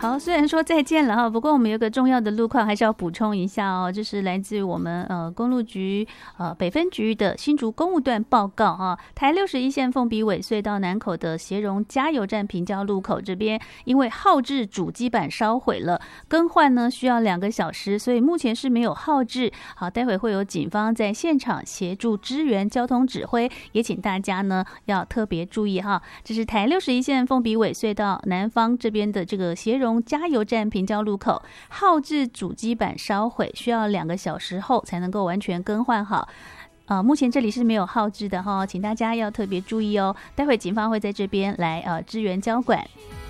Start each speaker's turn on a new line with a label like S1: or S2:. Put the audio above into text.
S1: 好，虽然说再见了哈，不过我们有个重要的路况还是要补充一下哦，这是来自于我们公路局北分局的新竹公务段报告哈。台61线凤鼻尾隧道南口的协荣加油站平交路口这边，因为耗制主机板烧毁了，更换呢需要2个小时，所以目前是没有耗制。好，待会会有警方在现场协助支援交通指挥，也请大家呢要特别注意哈。这是台61线凤鼻尾隧道南方这边的这个协荣加油站平交路口，耗制主机板烧毁，需要2个小时后才能够完全更换好。目前这里是没有耗制的哈，请大家要特别注意哦。待会警方会在这边来支援交管。